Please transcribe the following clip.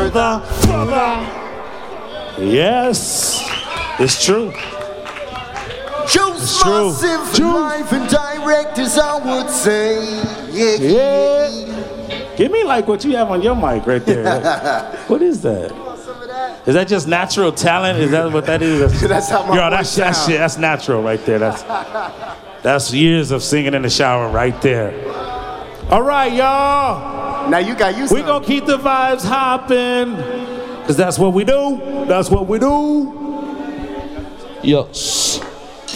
brother. Yes, it's true. Choose myself in life and direct as I would say. Yeah. Give me like what you have on your mic right there. What is that? Is that just natural talent? Is that what that is? That's how my voice sounds. Shit. That's natural right there. That's years of singing in the shower right there. All right, y'all. Now you got used. We gonna keep the vibes hopping, cause that's what we do. That's what we do. Yes.